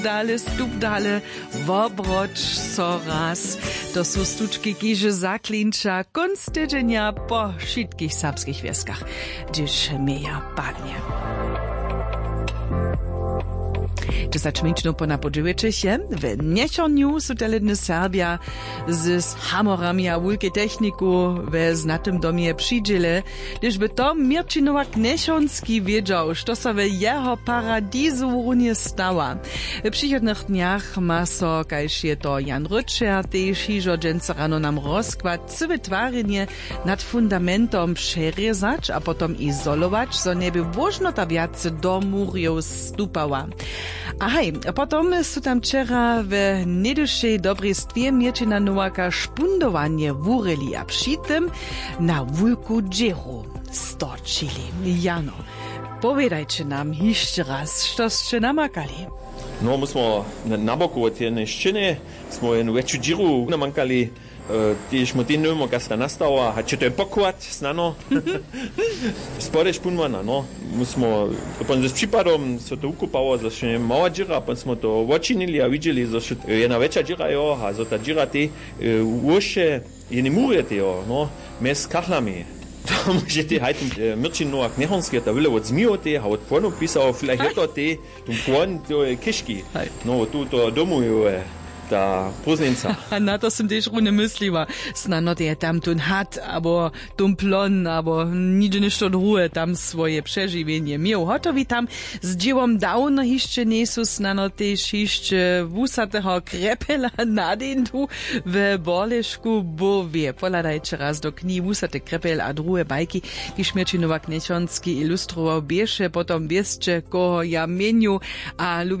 stup dale, wobroč so raz. To sú stučky kýže zaklinča konc tydzenia po všetkých serbských vieskach, gdyż mieja padnie. 10 minut po napodživeče v Nešorniu sú teledne Serbia z hamorami a wulke techniku ve znatym domie přiđele, gdyż by to Mirčin Nešornski wiedział, što sa ve jeho paradizu runie stała. W przychodnych dniach ma so, kajż je to Jan Rütscher, tež hižo dženca rano nam rozkład, cywe twarenie nad fundamentom przerezać, a potom izolować, so nie by wożnota viac do murjów stupała. Ahaj, a potom sú tam včera v nedušej dobristwie Mirčina Nowaka špundovanie vúreli a přitom na wulku džeru stočili. Jano, povedajte nám ešte raz, što ste namakali? No, my smo na boku od jednej ščiny, smo jednu väčšiu džiru namankali, tiež mu tým neviem, kas ta nastala, a čo to je pokład, snano. Spode špunvana, no. My smo, potom s prípadom sa to ukúpalo, že je malá džira, potom smo to očinili a videli, že jedna väčšia džira, jo, a že ta džira tie uše je nemúrete, jo, no, mes kachlami. To môžete hajtať Mirčin Nowak Nešornski, ta ville od zmijote, a od ponu písal, vielleicht je to tie, tu pon, to je kišky. No, tu to domu, jo, ta Poznica. Na to som tiež rune mysliva. Snano je tam tun hat, abo tun plon, abo nič nešto druhé tam svoje preživenie. Miał hotovi tam s dziewom dawno jeszcze nie sú snano tiež jeszcze vúsatého krepela na den tu v Borlešku bowie. Poladajte raz do kní vúsate krepel a druhé bajky, kiž Mirčin Nowak Nešornski ilustroval bieše, potom viesče, koho ja meniu a